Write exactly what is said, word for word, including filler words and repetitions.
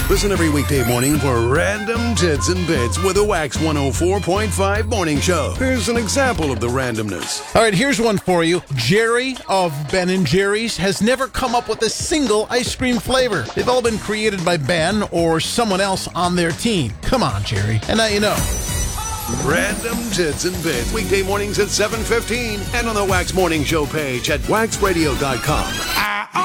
Listen every weekday morning for Random Tits and Bits with the Wax one oh four point five Morning Show. Here's an example of the randomness. All right, here's one for you. Jerry of Ben and Jerry's has never come up with a single ice cream flavor. They've all been created by Ben or someone else on their team. Come on, Jerry. And now you know. Random Tits and Bits, weekday mornings at seven fifteen and on the Wax Morning Show page at wax radio dot com.